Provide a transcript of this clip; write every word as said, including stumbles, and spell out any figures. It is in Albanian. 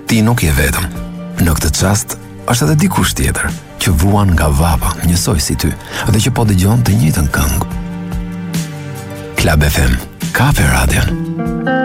ti nuk je vetëm. Në këtë çast është edhe dikush tjetër që vuan nga vapa, njësoj si ty, dhe që po dëgjon të njëjtën këngë. Club F M, Kafe Radio.